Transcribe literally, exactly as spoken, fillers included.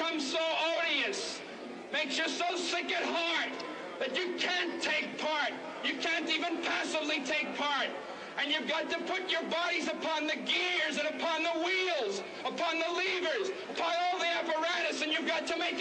become so odious, makes you so sick at heart that you can't take part. You can't even passively take part. And you've got to put your bodies upon the gears and upon the wheels, upon the levers, upon all the apparatus, and you've got to make